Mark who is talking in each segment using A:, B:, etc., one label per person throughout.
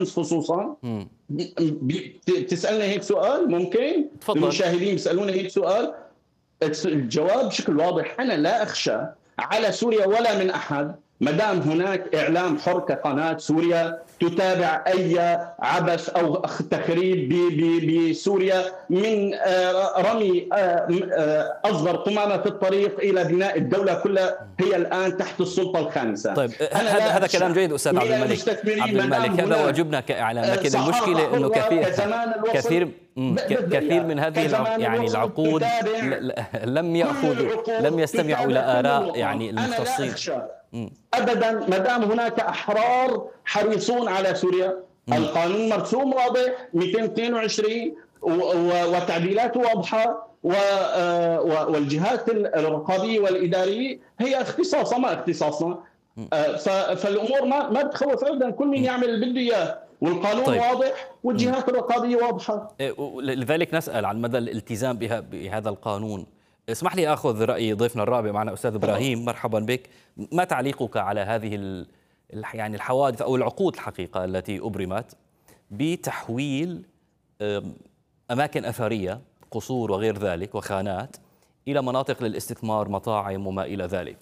A: خصوصا.
B: إمم.
A: تسالني هيك سؤال ممكن؟
B: تفضّل.
A: المشاهدين بيسالوني هيك سؤال. الجواب بشكل واضح: أنا لا أخشى على سوريا ولا من أحد ما دام هناك إعلام حر كقناة سوريا تتابع أي عبث أو تخريب بسوريا، من رمي أصغر قمامة في الطريق إلى بناء الدولة كلها هي الآن تحت السلطة الخامسة.
B: طيب
A: أنا لا
B: هذا
A: أخشى
B: كلام جيد أستاذ
A: من
B: عبد الملك.
A: المستثمرين
B: عبد
A: ما دام
B: الملك هذا
A: هناك
B: واجبنا كإعلام، لكن
A: صحافة
B: المشكلة إنه
A: حرة كزمان الوصل.
B: كثير من هذه
A: كزمان
B: يعني
A: الوصل
B: العقود
A: تتابع
B: لم
A: كل
B: يأخذوا، لم
A: العقول،
B: يستمعوا إلى
A: تتابع كل
B: آراء
A: النقاط.
B: يعني
A: أنا لا
B: المختصين.
A: أخشى
B: إمم.
A: أبدا ما دام هناك أحرار حريصون على سوريا.
B: إمم.
A: القانون مرسوم واضح 222 وتعديلاته واضحة، والجهات الرقابية والإدارية هي اختصاصها ما اختصاصنا.
B: إمم.
A: فالأمور ما بتخوف أبدا، كل مين
B: إمم.
A: يعمل اللي بده إياه، والقانون
B: طيب.
A: واضح
B: إمم.
A: والجهات الرقابية واضحة.
B: لذلك نسأل عن مدى الالتزام بهذا القانون. اسمح لي آخذ رأي ضيفنا الرابع معنا أستاذ
A: تفضل.
B: إبراهيم، مرحبا بك. ما تعليقك على هذه يعني الحوادث أو العقود الحقيقة التي أبرمت بتحويل أماكن أثرية، قصور وغير ذلك وخانات، إلى مناطق للاستثمار، مطاعم وما إلى ذلك؟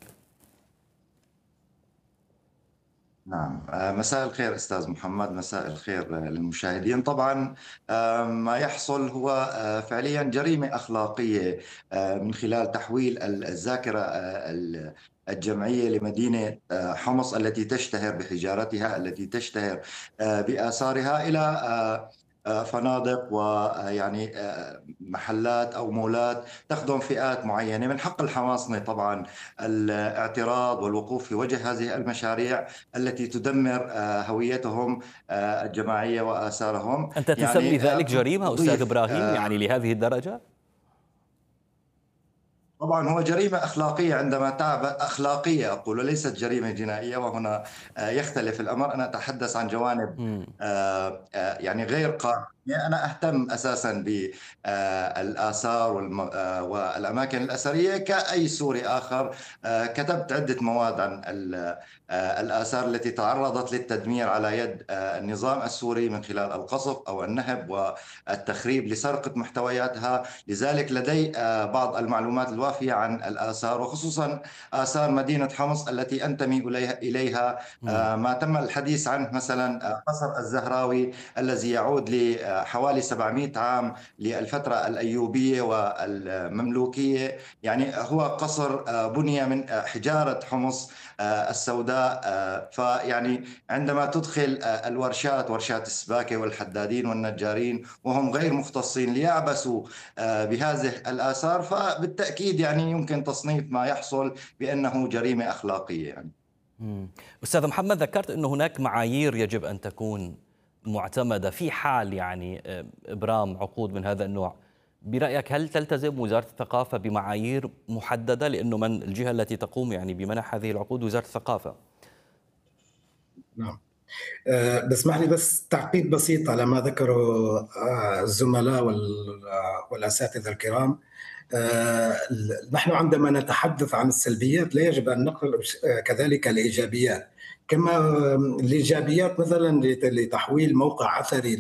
C: نعم. مساء الخير أستاذ محمد، مساء الخير للمشاهدين. طبعا ما يحصل هو فعليا جريمة أخلاقية من خلال تحويل الذاكرة الجمعية لمدينة حمص التي تشتهر بحجارتها، التي تشتهر بآثارها، إلى فنادق ويعني محلات أو مولات تخدم فئات معينة. من حق الحماصنة طبعا الاعتراض والوقوف في وجه هذه المشاريع التي تدمر هويتهم الجماعية وآثارهم.
B: أنت تسمي
C: يعني
B: ذلك جريمة أستاذ
C: أضيف
B: إبراهيم، يعني لهذه الدرجة؟
C: طبعا هو جريمة أخلاقية، عندما تعب أخلاقية أقول، وليست جريمة جنائية، وهنا يختلف الأمر. أنا أتحدث عن جوانب
B: إمم.
C: يعني غير قانونية. أنا أهتم أساسا بالآثار والأماكن الأثرية كأي سوري آخر. كتبت عدة مواد عن الآثار التي تعرضت للتدمير على يد النظام السوري من خلال القصف أو النهب والتخريب لسرقة محتوياتها. لذلك لدي بعض المعلومات الوافية عن الآثار، وخصوصا آثار مدينة حمص التي أنتمي إليها. ما تم الحديث عنه مثلا قصر الزهراوي الذي يعود لحوالي 700 عام للفترة الأيوبية والمملوكية. يعني هو قصر بني من حجارة حمص السوداء. فيعني عندما تدخل الورشات، ورشات السباكة والحدادين والنجارين، وهم غير مختصين، ليعبثوا بهذه الآثار، فبالتأكيد يعني يمكن تصنيف ما يحصل بأنه جريمة أخلاقية يعني.
B: أستاذ محمد، ذكرت أن هناك معايير يجب أن تكون معتمدة في حال يعني إبرام عقود من هذا النوع. برأيك هل تلتزم وزارة الثقافة بمعايير محددة؟ لأنه من الجهة التي تقوم يعني بمنح هذه العقود وزارة الثقافة.
D: نعم. بسمح لي بس تعقيب بسيط على ما ذكره الزملاء والأساتذة الكرام. نحن عندما نتحدث عن السلبيات لا يجب أن نقل كذلك الإيجابيات. كما الإيجابيات مثلا لتحويل موقع أثري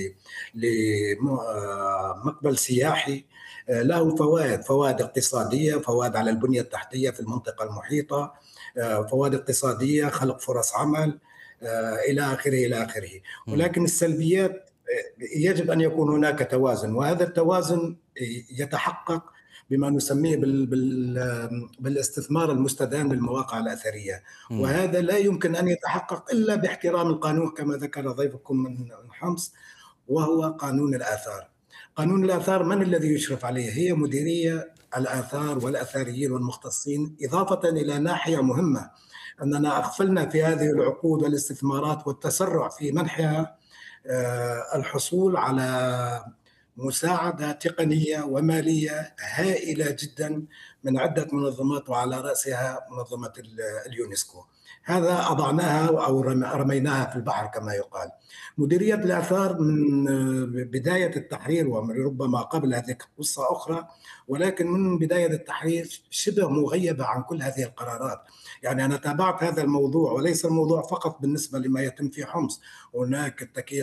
D: لمقبل سياحي له فوائد اقتصادية، فوائد على البنية التحتية في المنطقة المحيطة، فوائد اقتصادية، خلق فرص عمل، إلى آخره إلى آخره. ولكن السلبيات يجب أن يكون هناك توازن، وهذا التوازن يتحقق بما نسميه بالاستثمار المستدام للمواقع الأثرية. وهذا لا يمكن أن يتحقق إلا باحترام القانون كما ذكر ضيفكم من حمص، وهو قانون الآثار. قانون الآثار من الذي يشرف عليه؟ هي مديرية الآثار والأثريين والمختصين، إضافة إلى ناحية مهمة أننا أغفلنا في هذه العقود والاستثمارات والتسرع في منحها الحصول على مساعدة تقنية ومالية هائلة جدا من عدة منظمات، وعلى رأسها منظمة اليونسكو. هذا أضعناها أو رميناها في البحر كما يقال. مديرية الآثار من بداية التحرير، وربما قبل هذه قصة أخرى، ولكن من بداية التحرير شبه مغيبة عن كل هذه القرارات. يعني أنا تابعت هذا الموضوع، وليس الموضوع فقط بالنسبة لما يتم في حمص. هناك التكية